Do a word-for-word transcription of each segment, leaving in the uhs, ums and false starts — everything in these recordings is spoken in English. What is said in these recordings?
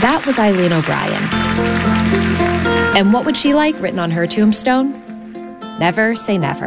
That was Eileen O'Brien. And what would she like written on her tombstone? Never say never.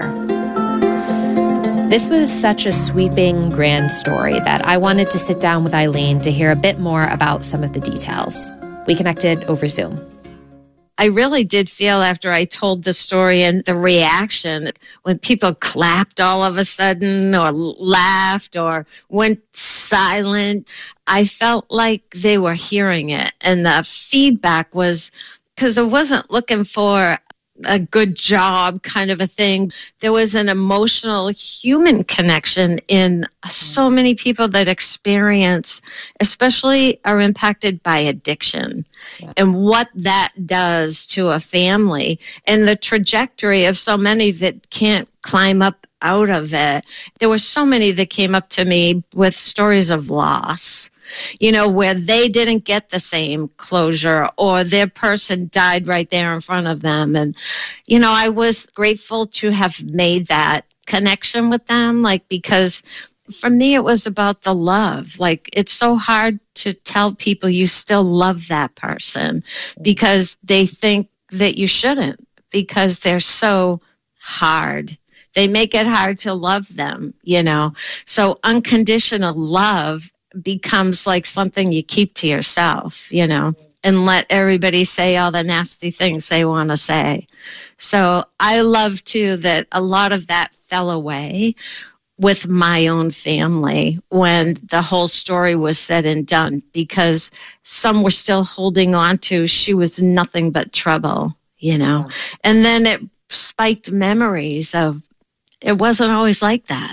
This was such a sweeping, grand story that I wanted to sit down with Eileen to hear a bit more about some of the details. We connected over Zoom. I really did feel after I told the story and the reaction, when people clapped all of a sudden or laughed or went silent, I felt like they were hearing it. And the feedback was, because I wasn't looking for a good job kind of a thing. There was an emotional human connection in so many people that experience, especially are impacted by addiction, yeah. and what that does to a family and the trajectory of so many that can't climb up out of it. There were so many that came up to me with stories of loss, you know, where they didn't get the same closure or their person died right there in front of them. And, you know, I was grateful to have made that connection with them, like, because for me, it was about the love. Like, it's so hard to tell people you still love that person because they think that you shouldn't, because they're so hard. They make it hard to love them, you know. So unconditional love becomes like something you keep to yourself, you know, and let everybody say all the nasty things they want to say. So I love, too, that a lot of that fell away with my own family when the whole story was said and done, because some were still holding on to, she was nothing but trouble, you know. Yeah. And then it spiked memories of, it wasn't always like that.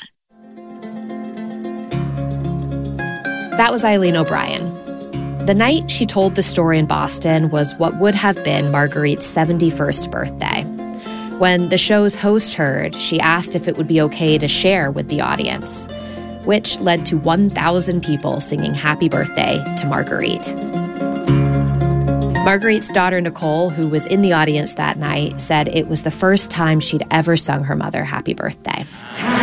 That was Eileen O'Brien. The night she told the story in Boston was what would have been Marguerite's seventy-first birthday. When the show's host heard, she asked if it would be okay to share with the audience, which led to one thousand people singing happy birthday to Marguerite. Marguerite's daughter, Nicole, who was in the audience that night, said it was the first time she'd ever sung her mother happy birthday.